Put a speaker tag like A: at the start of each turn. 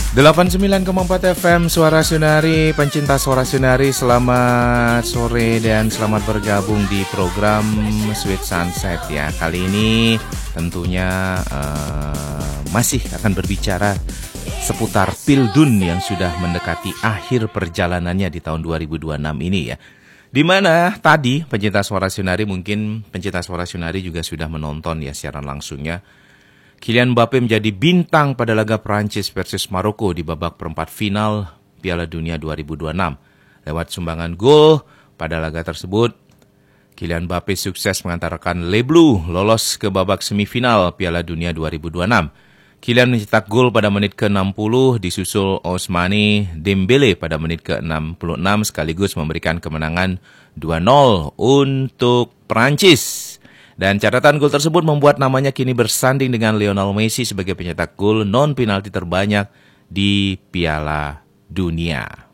A: 89,4 FM Suara Sunari, pencinta Suara Sunari, selamat sore dan selamat bergabung di program Sweet Sunset ya. Kali ini tentunya masih akan berbicara seputar Pildun yang sudah mendekati akhir perjalanannya di tahun 2026 ini ya. Dimana tadi pencinta Suara Sunari, mungkin pencinta Suara Sunari juga sudah menonton ya siaran langsungnya. Kylian Mbappe menjadi bintang pada laga Prancis versus Maroko di babak perempat final Piala Dunia 2026. Lewat sumbangan gol pada laga tersebut, Kylian Mbappe sukses mengantarkan Les Bleus lolos ke babak semifinal Piala Dunia 2026. Kylian mencetak gol pada menit ke-60, disusul Ousmane Dembele pada menit ke-66 sekaligus memberikan kemenangan 2-0 untuk Prancis. Dan catatan gol tersebut membuat namanya kini bersanding dengan Lionel Messi sebagai pencetak gol non-penalti terbanyak di Piala Dunia.